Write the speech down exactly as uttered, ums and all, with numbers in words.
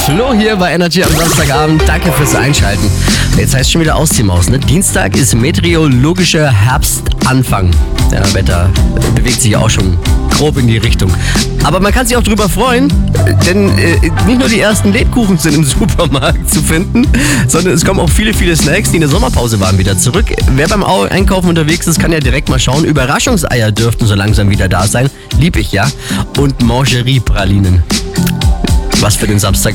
Flo hier bei Energy am Samstagabend. Danke fürs Einschalten. Jetzt heißt es schon wieder Ausziehmaus, ne? Dienstag ist meteorologischer Herbstanfang. Ja, Wetter bewegt sich auch schon grob in die Richtung. Aber man kann sich auch drüber freuen, denn äh, nicht nur die ersten Lebkuchen sind im Supermarkt zu finden, sondern es kommen auch viele, viele Snacks, die in der Sommerpause waren, wieder zurück. Wer beim Au- Einkaufen unterwegs ist, kann ja direkt mal schauen. Überraschungseier dürften so langsam wieder da sein. Lieb ich, ja. Und Mangerie-Pralinen. Was für den Samstag.